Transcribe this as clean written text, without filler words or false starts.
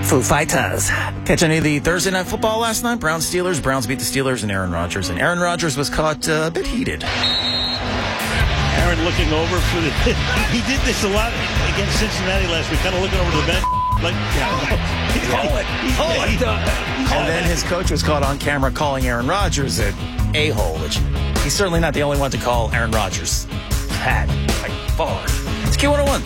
Foo Fighters. Catch any of the Thursday Night Football last night? Browns-Steelers. Browns beat the Steelers and Aaron Rodgers. And Aaron Rodgers was caught a bit heated. Aaron looking over for the... He did this a lot against Cincinnati last week, kind of looking over the bench. Like, And then his coach was caught on camera calling Aaron Rodgers an a-hole, which he's certainly not the only one to call Aaron Rodgers. Had, like, far. It's Q101.